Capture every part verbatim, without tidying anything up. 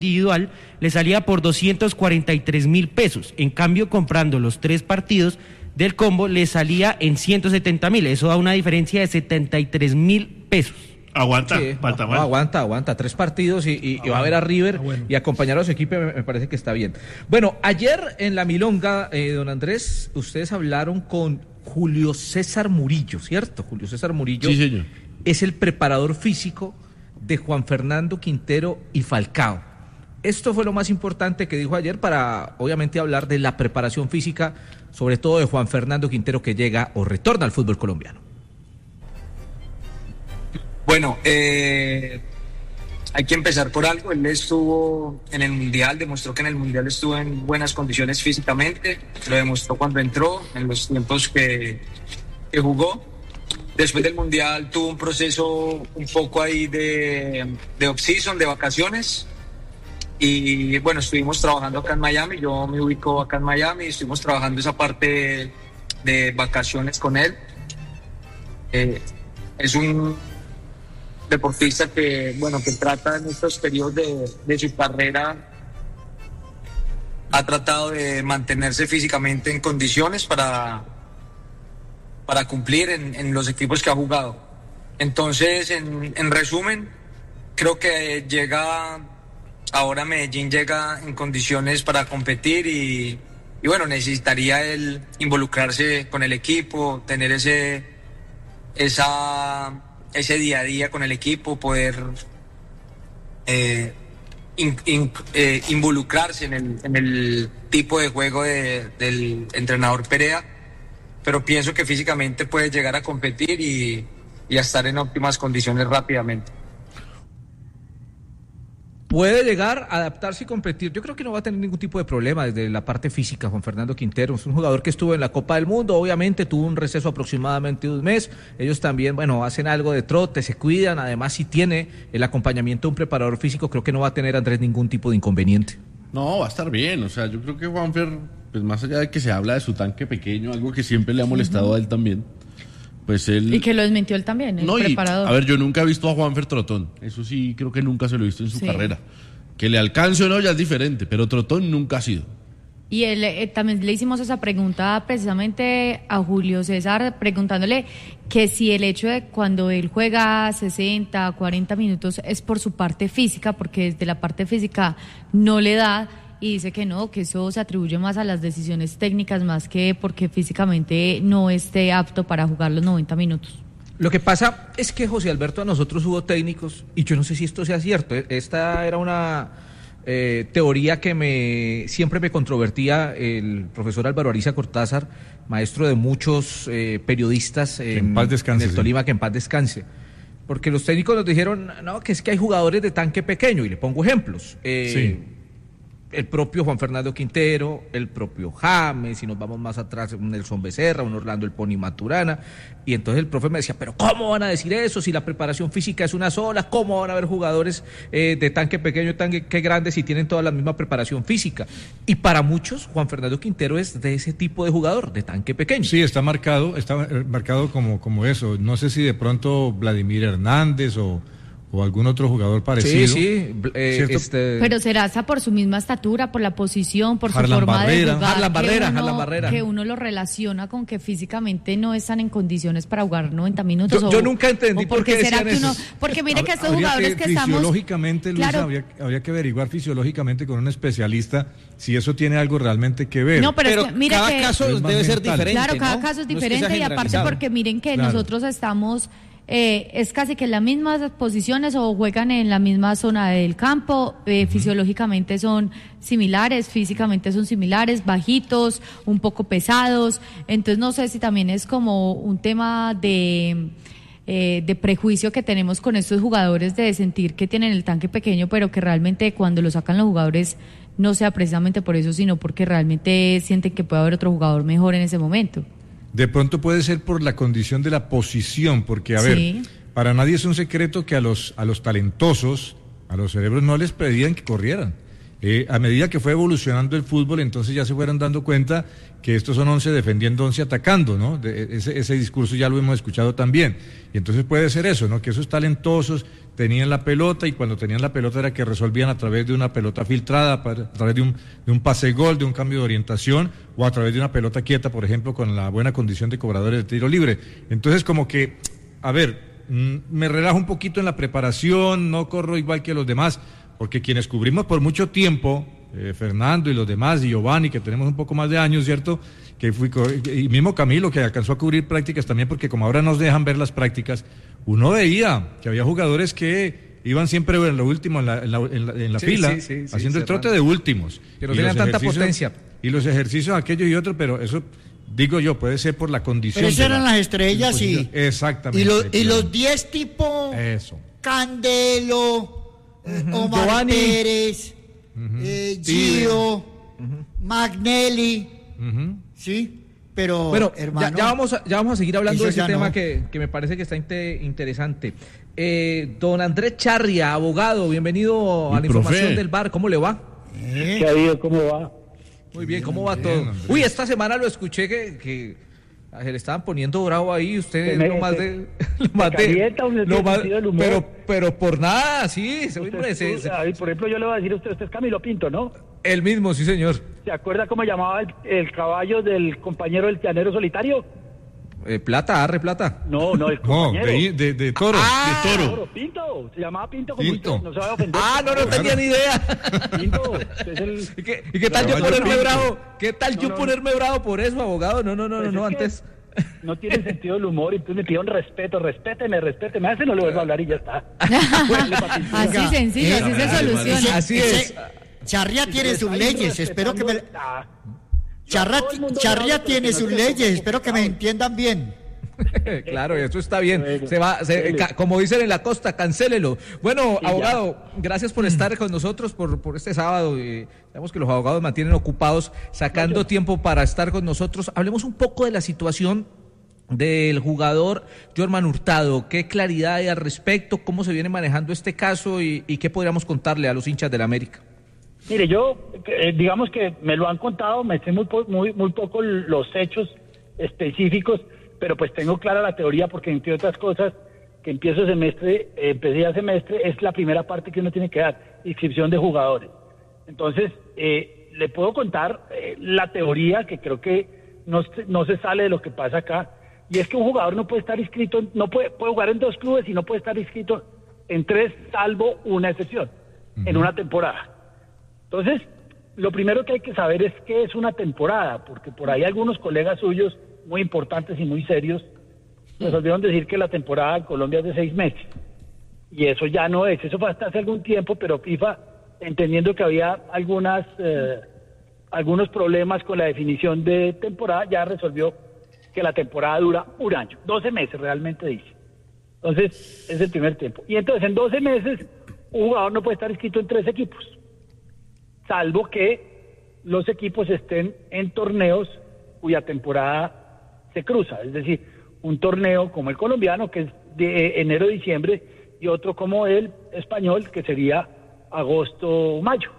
individual le salía por doscientos cuarenta y tres mil pesos. En cambio, comprando los tres partidos del combo le salía en ciento setenta mil. Eso da una diferencia de setenta y tres mil pesos. Aguanta, sí, falta no, aguanta, aguanta, tres partidos y, y, y va a ver a River ah, bueno. y acompañar a su equipo, me, me parece que está bien. Bueno, ayer en la Milonga, eh, don Andrés, ustedes hablaron con Julio César Murillo, ¿cierto? Julio César Murillo sí, señor. Es el preparador físico de Juan Fernando Quintero y Falcao. Esto fue lo más importante que dijo ayer para, obviamente, hablar de la preparación física, sobre todo de Juan Fernando Quintero, que llega o retorna al fútbol colombiano. Bueno, eh, hay que empezar por algo. Él estuvo en el Mundial, demostró que en el Mundial estuvo en buenas condiciones físicamente, lo demostró cuando entró, en los tiempos que, que jugó. Después del Mundial tuvo un proceso un poco ahí de, de off-season, de vacaciones. Y bueno, estuvimos trabajando acá en Miami, yo me ubico acá en Miami, estuvimos trabajando esa parte de vacaciones con él. Eh, es un deportista que, bueno, que trata en estos periodos de, de su carrera, ha tratado de mantenerse físicamente en condiciones para, para cumplir en, en los equipos que ha jugado. Entonces, en, en resumen, creo que llega... Ahora Medellín llega en condiciones para competir y, y bueno, necesitaría él involucrarse con el equipo, tener ese, esa, ese día a día con el equipo, poder eh, in, in, eh, involucrarse en el, en el tipo de juego de, del entrenador Perea, pero pienso que físicamente puede llegar a competir y, y a estar en óptimas condiciones rápidamente. Puede llegar a adaptarse y competir. Yo creo que no va a tener ningún tipo de problema desde la parte física. Juan Fernando Quintero es un jugador que estuvo en la Copa del Mundo, obviamente tuvo un receso aproximadamente de un mes. Ellos también, bueno, hacen algo de trote, se cuidan. Además, si tiene el acompañamiento de un preparador físico, creo que no va a tener, Andrés, ningún tipo de inconveniente. No, va a estar bien. O sea, yo creo que Juanfer, pues más allá de que se habla de su tanque pequeño, algo que siempre le ha molestado uh-huh. a él también, pues él... Y que lo desmintió él también, el no, preparador. Y, a ver, yo nunca he visto a Juanfer trotón. Eso sí, creo que nunca se lo he visto en su sí. carrera. Que le alcance o no ya es diferente, pero trotón nunca ha sido. Y él, eh, también le hicimos esa pregunta precisamente a Julio César, preguntándole que si el hecho de cuando él juega sesenta, cuarenta minutos es por su parte física, porque desde la parte física no le da, y dice que no, que eso se atribuye más a las decisiones técnicas más que porque físicamente no esté apto para jugar los noventa minutos. Lo que pasa es que, José Alberto, a nosotros hubo técnicos, y yo no sé si esto sea cierto, esta era una eh, teoría que me siempre me controvertía el profesor Álvaro Ariza Cortázar, maestro de muchos eh, periodistas en, en, paz descanse, en el Tolima, sí. que en paz descanse. Porque los técnicos nos dijeron, no, que es que hay jugadores de tanque pequeño, y le pongo ejemplos. Eh, sí. El propio Juan Fernando Quintero, el propio James, si nos vamos más atrás, un Nelson Becerra, un Orlando El Pony Maturana, y entonces el profe me decía, pero ¿cómo van a decir eso si la preparación física es una sola? ¿Cómo van a haber jugadores eh, de tanque pequeño, tanque grande si tienen toda la misma preparación física? Y para muchos, Juan Fernando Quintero es de ese tipo de jugador, de tanque pequeño. Sí, está marcado, está marcado como, como eso. No sé si de pronto Vladimir Hernández o... o algún otro jugador parecido. Sí, sí. Eh, este... Pero será hasta por su misma estatura, por la posición, por Harlan su forma Barrera. de jugar. Harlan Barrera, que uno, Harlan Barrera. Que uno lo relaciona con que físicamente no están en condiciones para jugar noventa minutos. Yo, o, yo nunca entendí por qué será que uno... Porque mire que estos jugadores que, que estamos... Fisiológicamente, Luisa, claro. habría, habría que averiguar fisiológicamente con un especialista si eso tiene algo realmente que ver. No, pero, pero es que, mira cada que, caso debe mental. ser diferente, Claro, cada ¿no? caso es no diferente es que y aparte porque miren que claro. nosotros estamos... Eh, es casi que en las mismas posiciones o juegan en la misma zona del campo, eh, uh-huh. fisiológicamente son similares, físicamente son similares, bajitos, un poco pesados, entonces no sé si también es como un tema de... Eh, de prejuicio que tenemos con estos jugadores de sentir que tienen el tanque pequeño, pero que realmente cuando lo sacan los jugadores no sea precisamente por eso, sino porque realmente sienten que puede haber otro jugador mejor en ese momento. De pronto puede ser por la condición de la posición, porque, a ver, sí. para nadie es un secreto que a los, a los talentosos, a los cerebros no les pedían que corrieran. Eh, a medida que fue evolucionando el fútbol, entonces ya se fueron dando cuenta que estos son once defendiendo, once atacando, ¿no? De, ese, ese discurso ya lo hemos escuchado también. Y entonces puede ser eso, ¿no? Que esos talentosos tenían la pelota y cuando tenían la pelota era que resolvían a través de una pelota filtrada, a través de un, de un pase gol, de un cambio de orientación o a través de una pelota quieta, por ejemplo, con la buena condición de cobradores de tiro libre. Entonces como que, a ver, me relajo un poquito en la preparación, no corro igual que los demás, porque quienes cubrimos por mucho tiempo, eh, Fernando y los demás, y Giovanni, que tenemos un poco más de años, ¿cierto? Que fui, y mismo Camilo, que alcanzó a cubrir prácticas también, porque como ahora nos dejan ver las prácticas, uno veía que había jugadores que iban siempre en lo último, en la, en la, en la, en la sí, fila, sí, sí, sí, haciendo sí, el trote de últimos. Que no tenían tanta potencia. Y los ejercicios aquellos y otros, pero eso... Digo yo, puede ser por la condición. Pero esas eran la, las estrellas y... Exactamente. Y, lo, y los diez tipo... Eso. Candelo, uh-huh. Omar Giovanni. Pérez, uh-huh. eh, Gio, uh-huh. Magnelli, uh-huh. ¿sí? Pero, bueno, hermano... Ya, ya, vamos a, ya vamos a seguir hablando de ese tema no. que, que me parece que está inte, interesante. Eh, don Andrés Charria, abogado, bienvenido Mi a la profe. información del bar. ¿Cómo le va? ¿Eh? ¿Qué ha habido? ¿Cómo va? Muy bien, ¿cómo va todo? Uy, esta semana lo escuché que, que se le estaban poniendo bravo ahí, usted me, lo más se, de... Lo más de lo más, pero, pero por nada, sí. Se, usted, se, se, se, por ejemplo, yo le voy a decir a usted, usted es Camilo Pinto, ¿no? El mismo, sí señor. ¿Se acuerda cómo llamaba el, el caballo del compañero del llanero solitario? Eh, plata, arre plata. No, no, el compañero. No, de, de, de toro. Ah, de toro. toro. Pinto, se llamaba Pinto como Pinto. usted, no se va a ofender. Ah, no, no tenía ni idea. Pinto, es el... ¿Y qué, y qué tal yo ponerme Pinto. bravo? ¿Qué tal no, yo no, ponerme bravo por eso, abogado? No, no, no, pues no, no, antes... No tiene sentido el humor y entonces me pidieron respeto, respéteme, respéteme, a ese no le vuelvo a hablar y ya está. Así sencillo, así se soluciona. Así es. Charria tiene sus leyes, espero que me... Charra, Charria tiene sus leyes, espero que me entiendan bien. Claro, eso está bien. Se va, se, ca, como dicen en la costa, cancélelo. Bueno, sí, abogado, ya. gracias por estar con nosotros por, por este sábado. Eh, sabemos que los abogados mantienen ocupados, sacando no, tiempo para estar con nosotros. Hablemos un poco de la situación del jugador Jorman Hurtado. ¿Qué claridad hay al respecto? ¿Cómo se viene manejando este caso? ¿Y, y qué podríamos contarle a los hinchas del América? Mire, yo, eh, digamos que me lo han contado, me sé muy, muy, muy poco los hechos específicos, pero pues tengo clara la teoría porque entre otras cosas que empiezo semestre, eh, empecé ya semestre, es la primera parte que uno tiene que dar, inscripción de jugadores. Entonces, eh, le puedo contar eh, la teoría que creo que no, no se sale de lo que pasa acá, y es que un jugador no puede estar inscrito, no puede, puede jugar en dos clubes y no puede estar inscrito en tres, salvo una excepción, uh-huh. en una temporada. Entonces, lo primero que hay que saber es qué es una temporada, porque por ahí algunos colegas suyos muy importantes y muy serios resolvieron decir que la temporada en Colombia es de seis meses y eso ya no es, eso fue hasta hace algún tiempo, pero FIFA, entendiendo que había algunas eh, algunos problemas con la definición de temporada, ya resolvió que la temporada dura un año, doce meses realmente dice. Entonces es el primer tiempo, y entonces en doce meses un jugador no puede estar inscrito en tres equipos, salvo que los equipos estén en torneos cuya temporada se cruza, es decir, un torneo como el colombiano, que es de enero a diciembre, y otro como el español, que sería agosto o mayo.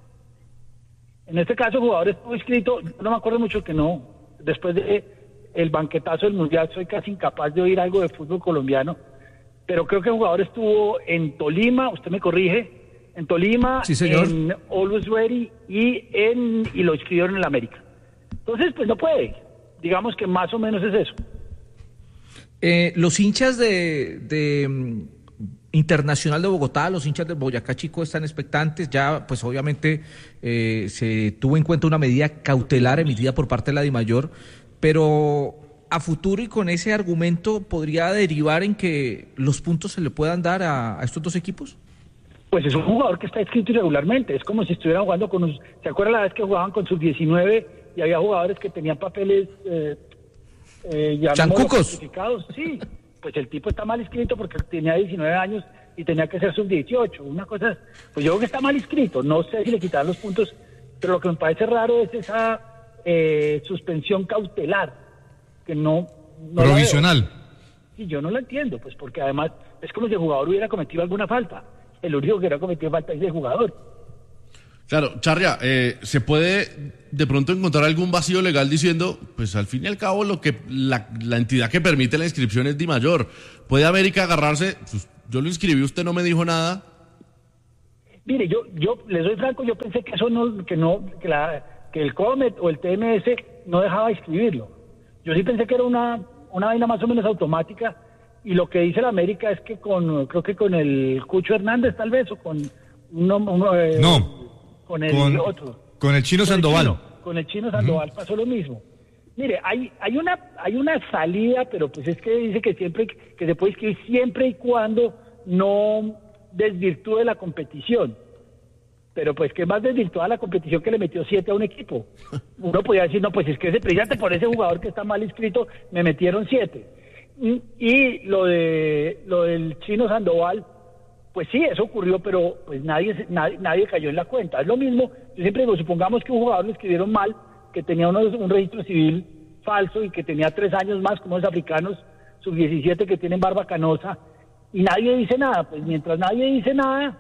En este caso, el jugador estuvo inscrito, no me acuerdo mucho que no, después de el banquetazo del Mundial, soy casi incapaz de oír algo de fútbol colombiano, pero creo que el jugador estuvo en Tolima, usted me corrige, en Tolima, sí, señor. En Always Ready, y, en, y lo inscribieron en el América. Entonces, pues no puede. Digamos que más o menos es eso. Eh, los hinchas de, de um, Internacional de Bogotá, los hinchas de Boyacá Chico están expectantes. Ya, pues obviamente eh, se tuvo en cuenta una medida cautelar emitida por parte de la DIMAYOR, pero a futuro y con ese argumento podría derivar en que los puntos se le puedan dar a, a estos dos equipos. Pues es un jugador que está inscrito irregularmente. Es como si estuvieran jugando con un... ¿Se acuerdan la vez que jugaban con sus diecinueve? Y había jugadores que tenían papeles eh, eh, ¿chancucos? Sí, pues el tipo está mal inscrito porque tenía diecinueve años y tenía que ser sub dieciocho. Una cosa, pues yo creo que está mal inscrito. No sé si le quitaron los puntos, pero lo que me parece raro es esa eh, suspensión cautelar, que no... no provisional. Sí, yo no lo entiendo, pues porque además es como si el jugador hubiera cometido alguna falta. El único que hubiera cometido falta es el jugador. O Claro, Charria, eh, ¿se puede de pronto encontrar algún vacío legal diciendo, pues al fin y al cabo lo que la, la entidad que permite la inscripción es DiMayor? ¿Puede América agarrarse? Pues, yo lo inscribí, usted no me dijo nada. Mire, yo yo les soy franco, yo pensé que eso no, que no, que la que el Comet o el T M S no dejaba inscribirlo. Yo sí pensé que era una una vaina más o menos automática, y lo que dice la América es que con, creo que con el Cucho Hernández tal vez, o con uno, uno eh, no, con el con, otro. Con el Chino con Sandoval. El Chino, con el Chino Sandoval uh-huh. pasó lo mismo. Mire, hay hay una hay una salida, pero pues es que dice que siempre que se puede inscribir siempre y cuando no desvirtúe la competición. Pero pues que más desvirtuada la competición que le metió siete a un equipo. Uno podía decir, no, pues es que ese, precisamente por ese jugador que está mal inscrito me metieron siete. Y, y lo de lo del Chino Sandoval, pues sí, eso ocurrió, pero pues nadie, nadie nadie cayó en la cuenta. Es lo mismo, yo siempre digo, supongamos que un jugador lo escribieron mal, que tenía unos, un registro civil falso y que tenía tres años más, como los africanos sub diecisiete que tienen barba canosa, y nadie dice nada. Pues mientras nadie dice nada,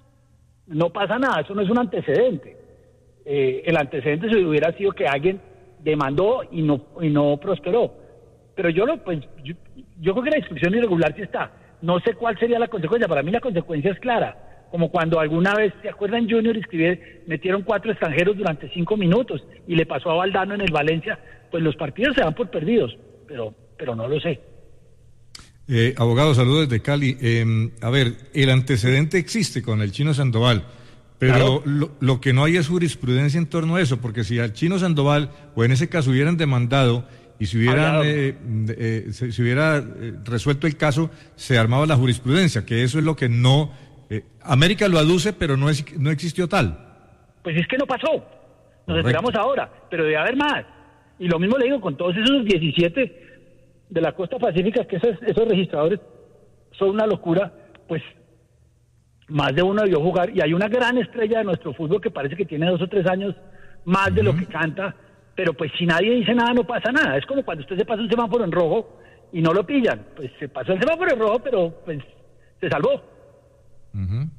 no pasa nada, eso no es un antecedente. Eh, el antecedente se hubiera sido que alguien demandó y no y no prosperó. Pero yo no, pues yo, yo creo que la inscripción irregular sí está. No sé cuál sería la consecuencia. Para mí la consecuencia es clara. Como cuando alguna vez, ¿se acuerdan? Junior inscribieron, metieron cuatro extranjeros durante cinco minutos y le pasó a Valdano en el Valencia. Pues los partidos se dan por perdidos, pero pero no lo sé. Eh, abogado, saludos desde Cali. Eh, a ver, el antecedente existe con el Chino Sandoval, pero claro. lo, lo que no hay es jurisprudencia en torno a eso, porque si al Chino Sandoval, o en ese caso hubieran demandado y si hubieran eh, eh, se, se hubiera eh, resuelto el caso, se armaba la jurisprudencia, que eso es lo que no... Eh, América lo aduce, pero no, es, no existió tal. Pues es que no pasó. Nos Correcto. Esperamos ahora, pero debe haber más. Y lo mismo le digo con todos esos diecisiete... de la costa pacífica, que esos, esos registradores son una locura. Pues más de uno debió jugar, y hay una gran estrella de nuestro fútbol que parece que tiene dos o tres años más uh-huh. de lo que canta, pero pues si nadie dice nada no pasa nada. Es como cuando usted se pasa un semáforo en rojo y no lo pillan, pues se pasó el semáforo en rojo, pero pues se salvó. Uh-huh.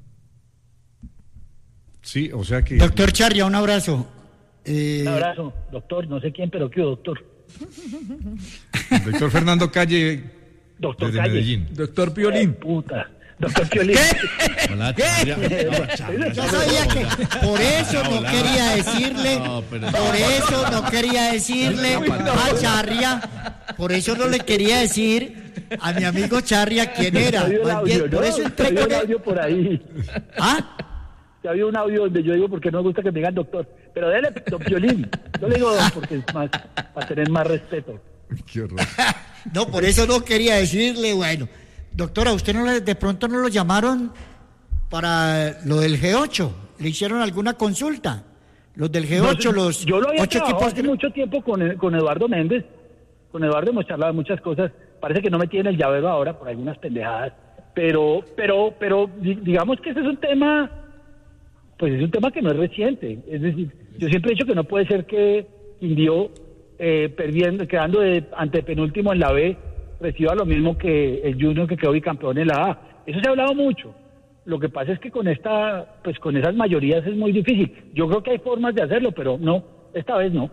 Sí, o sea que... Doctor Charria, un abrazo. Eh... Un abrazo, doctor, no sé quién, pero qué doctor. Doctor Fernando Calle, doctor desde Calle. Medellín. Doctor Piolín. Eh, puta. Doctor Piolín. ¿Qué? Hola, ¿Qué? Yo sabía que por eso no quería decirle, no, pero... por eso no quería decirle a Charria, por eso no le quería decir a mi amigo Charria quién era. Audio, por ¿no? eso entré con un audio por ahí. ¿Ah? Ya había un audio donde yo digo porque no me gusta que me digan doctor, pero dele don Piolín. Yo le digo don porque es más, para tener más respeto. Qué horror. No, por eso no quería decirle, bueno. Doctora, ¿usted no le, de pronto no lo llamaron para lo del G ocho? ¿Le hicieron alguna consulta? Los del G ocho, no, los yo lo había ocho equipos hace de... mucho tiempo con, con Eduardo Méndez. Con Eduardo hemos charlado muchas cosas. Parece que no me tiene el llavero ahora por algunas pendejadas. Pero, pero, pero, digamos que ese es un tema, pues es un tema que no es reciente. Es decir, yo siempre he dicho que no puede ser que Quindío, eh, perdiendo, quedando de antepenúltimo en la B, reciba lo mismo que el Junior que quedó bicampeón en la A. Eso se ha hablado mucho. Lo que pasa es que con esta, pues con esas mayorías es muy difícil. Yo creo que hay formas de hacerlo, pero no, esta vez no.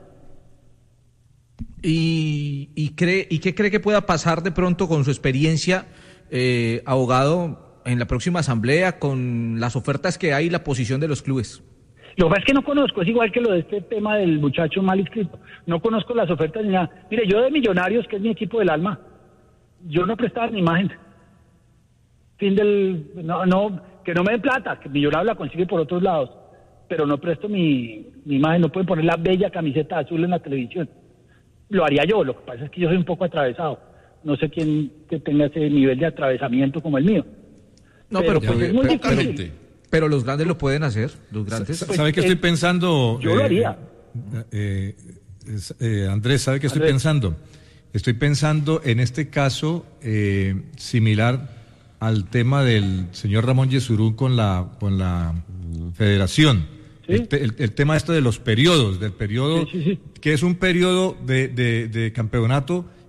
¿Y, y, cree, y qué cree que pueda pasar de pronto con su experiencia, eh, abogado, en la próxima asamblea, con las ofertas que hay y la posición de los clubes? Lo que pasa es que no conozco, es igual que lo de este tema del muchacho mal inscrito. No conozco las ofertas ni nada. Mire, yo de Millonarios, que es mi equipo del alma, yo no prestaba ni imagen. Fin del... No, no, que no me den plata, que Millonarios la consigue por otros lados, pero no presto mi, mi imagen, no pueden poner la bella camiseta azul en la televisión. Lo haría yo, lo que pasa es que yo soy un poco atravesado. No sé quién que tenga ese nivel de atravesamiento como el mío. No, pero, pero, pues pero es muy pero, difícil. Pero los grandes lo pueden hacer, los grandes. ¿Sabe pues, qué estoy pensando? Yo lo haría. Eh, eh, eh, Andrés, ¿sabe qué estoy Andrés. pensando? Estoy pensando en este caso eh, similar al tema del señor Ramón Yesurún con la con la Federación. ¿Sí? El, el, el tema este de los periodos, del periodo, sí, sí, sí. que es un periodo de, de, de campeonato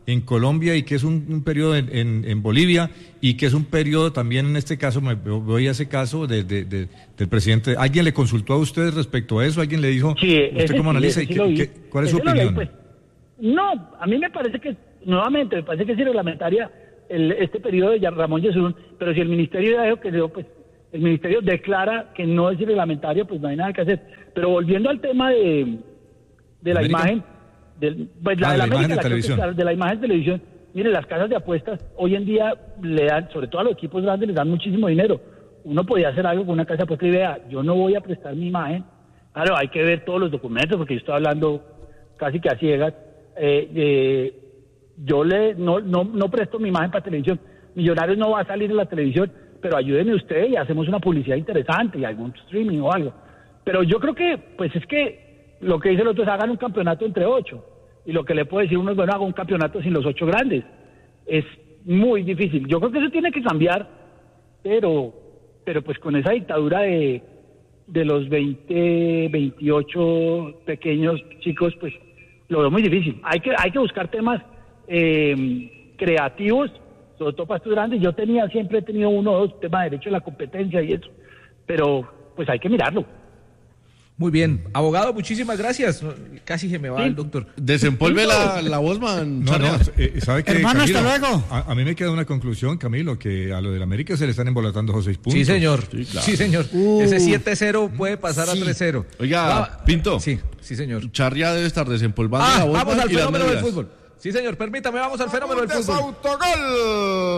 en Colombia y qué es un, un periodo en, en, en Bolivia y qué es un periodo también en este caso, me voy a ese caso de, de, de, del presidente. ¿Alguien le consultó a usted respecto a eso? ¿Alguien le dijo, sí, usted cómo sí, analiza y sí qué, qué, cuál es su opinión? Leí, pues, no, a mí me parece que, nuevamente, me parece que es irreglamentaria el, este periodo de Ramón Yesurún, pero si el ministerio ya dijo que no, pues el ministerio declara que no es irreglamentario, pues no hay nada que hacer. Pero volviendo al tema de, de la ¿América? imagen, del, pues la, ah, de, la, la imagen América, de la televisión. Que, de la imagen de televisión, mire, las casas de apuestas hoy en día le dan, sobre todo a los equipos grandes, les dan muchísimo dinero. Uno podía hacer algo con una casa de apuestas y vea, yo no voy a prestar mi imagen. Claro, hay que ver todos los documentos, porque yo estoy hablando casi que a ciegas. Eh, eh, yo le no, no, no presto mi imagen para televisión. Millonarios no va a salir en la televisión, pero ayúdeme usted y hacemos una publicidad interesante y algún streaming o algo. Pero yo creo que, pues es que lo que dice el otro es hagan un campeonato entre ocho. Y lo que le puede decir uno es, bueno, haga un campeonato sin los ocho grandes. Es muy difícil. Yo creo que eso tiene que cambiar, pero, pero pues con esa dictadura de, de los veinte, veintiocho pequeños chicos, pues lo veo muy difícil. Hay que, hay que buscar temas eh, creativos, sobre todo para estos grandes. Yo tenía, siempre he tenido uno o dos temas de derecho a la competencia y eso, pero pues hay que mirarlo. Muy bien. Abogado, muchísimas gracias. Casi se me va Sí. el doctor. Desempolve la, la voz, man. No, no, eh, ¿sabe qué, Hermano, Camilo? hasta luego. A, a mí me queda una conclusión, Camilo, que a lo del América se le están embolatando los seis puntos. Sí, señor. Sí, claro. Sí, señor. Uh, Ese siete cero puede pasar sí. a tres cero. Oiga, Va- Pinto. Sí, sí, señor. Charria debe estar desempolvando Ah, la voz vamos man, al y las fenómeno del medias. fútbol. Sí, señor. Permítame, vamos al fenómeno del fútbol. Autogol.